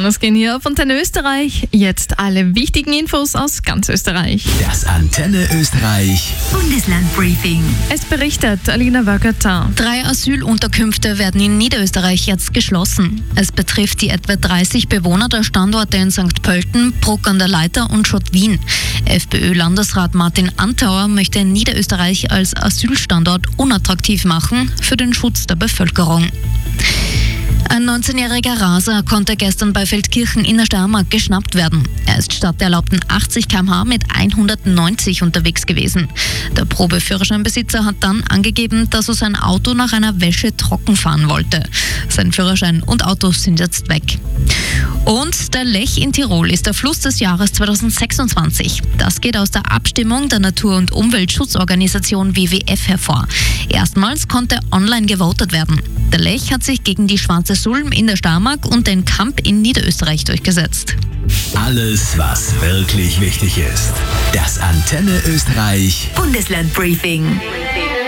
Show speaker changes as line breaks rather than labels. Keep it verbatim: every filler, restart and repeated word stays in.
Servus gehen hier auf Antenne Österreich. Jetzt alle wichtigen Infos aus ganz Österreich.
Das Antenne Österreich
Bundeslandbriefing.
Es berichtet Alina Wöckerter.
Drei Asylunterkünfte werden in Niederösterreich jetzt geschlossen. Es betrifft die etwa dreißig Bewohner der Standorte in Sankt Pölten, Bruck an der Leiter und Schott-Wien. FPÖ-Landesrat Martin Antauer möchte Niederösterreich als Asylstandort unattraktiv machen für den Schutz der Bevölkerung. Ein neunzehnjähriger Raser konnte gestern bei Feldkirchen in der Steiermark geschnappt werden. Er ist statt der erlaubten achtzig Kilometer pro Stunde mit hundertneunzig unterwegs gewesen. Der Probeführerscheinbesitzer hat dann angegeben, dass er sein Auto nach einer Wäsche trocken fahren wollte. Sein Führerschein und Auto sind jetzt weg. Und der Lech in Tirol ist der Fluss des Jahres zweitausendsechsundzwanzig. Das geht aus der Abstimmung der Natur- und Umweltschutzorganisation W W F hervor. Erstmals konnte online gewotet werden. Der Lech hat sich gegen die Schwarze Sulm in der Steiermark und den Kamp in Niederösterreich durchgesetzt.
Alles, was wirklich wichtig ist. Das Antenne Österreich
Bundeslandbriefing.